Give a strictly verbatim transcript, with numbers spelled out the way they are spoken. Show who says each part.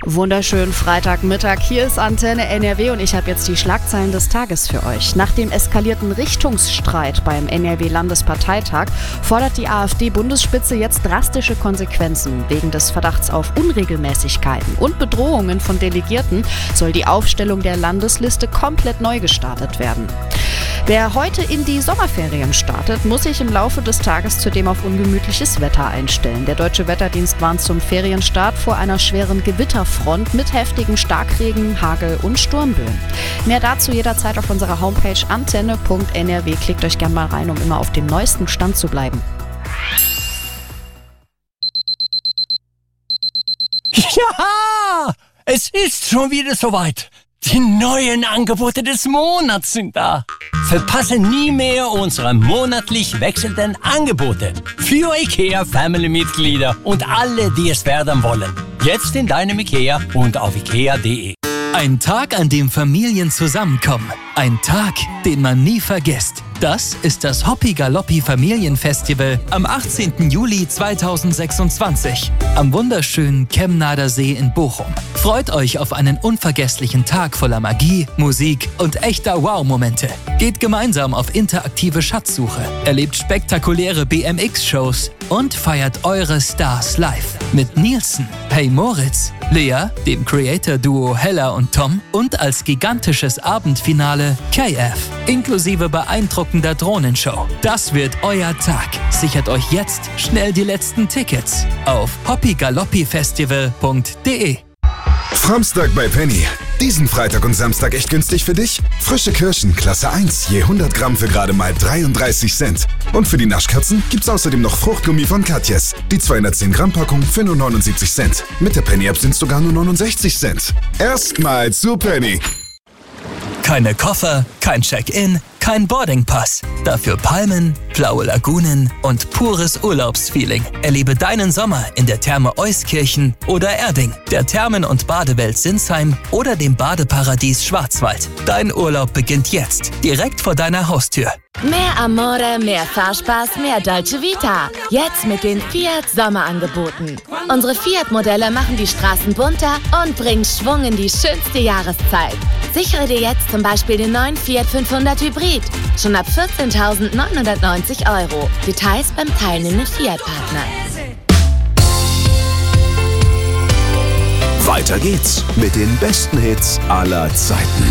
Speaker 1: Wunderschönen Freitagmittag, hier ist Antenne N R W und ich habe jetzt die Schlagzeilen des Tages für euch. Nach dem eskalierten Richtungsstreit beim N R W-Landesparteitag fordert die AfD-Bundesspitze jetzt drastische Konsequenzen. Wegen des Verdachts auf Unregelmäßigkeiten und Bedrohungen von Delegierten soll die Aufstellung der Landesliste komplett neu gestartet werden. Wer heute in die Sommerferien startet, muss sich im Laufe des Tages zudem auf ungemütliches Wetter einstellen. Der Deutsche Wetterdienst warnt zum Ferienstart vor einer schweren Gewitterfront mit heftigen Starkregen, Hagel und Sturmböen. Mehr dazu jederzeit auf unserer Homepage antenne punkt n r w. Klickt euch gerne mal rein, um immer auf dem neuesten Stand zu bleiben.
Speaker 2: Ja, es ist schon wieder soweit. Die neuen Angebote des Monats sind da. Verpasse nie mehr unsere monatlich wechselnden Angebote für IKEA-Family-Mitglieder und alle, die es werden wollen. Jetzt in deinem IKEA und auf ikea punkt de.
Speaker 3: Ein Tag, an dem Familien zusammenkommen. Ein Tag, den man nie vergisst. Das ist das Hoppi Galoppi Familienfestival am achtzehnten Juli zweitausendsechsundzwanzig am wunderschönen Kemnader See in Bochum. Freut euch auf einen unvergesslichen Tag voller Magie, Musik und echter Wow-Momente. Geht gemeinsam auf interaktive Schatzsuche, erlebt spektakuläre B M X-Shows und feiert eure Stars live. Mit Nielsen, Hey Moritz, Lea, dem Creator-Duo Hella und Tom und als gigantisches Abendfinale K F, inklusive beeindruckender Drohnenshow. Das wird euer Tag. Sichert euch jetzt schnell die letzten Tickets auf hoppi galoppi festival punkt de.
Speaker 4: Framstag bei Penny. Diesen Freitag und Samstag echt günstig für dich? Frische Kirschen, Klasse eins, je hundert Gramm für gerade mal dreiunddreißig Cent. Und für die Naschkatzen gibt's außerdem noch Fruchtgummi von Katjes. Die zweihundertzehn Gramm Packung für nur neunundsiebzig Cent. Mit der Penny-App sind's sogar nur neunundsechzig Cent. Erstmal zu Penny.
Speaker 3: Keine Koffer, kein Check-in, kein Boardingpass. Dafür Palmen, blaue Lagunen und pures Urlaubsfeeling. Erlebe deinen Sommer in der Therme Euskirchen oder Erding, der Thermen- und Badewelt Sinsheim oder dem Badeparadies Schwarzwald. Dein Urlaub beginnt jetzt, direkt vor deiner Haustür.
Speaker 5: Mehr Amore, mehr Fahrspaß, mehr Dolce Vita. Jetzt mit den Fiat Sommerangeboten. Unsere Fiat-Modelle machen die Straßen bunter und bringen Schwung in die schönste Jahreszeit. Sichere dir jetzt zum Beispiel den neuen Fiat fünfhundert Hybrid. Schon ab vierzehntausendneunhundertneunzig Euro. Details beim teilnehmenden Fiat-Partner.
Speaker 6: Weiter geht's mit den besten Hits aller Zeiten.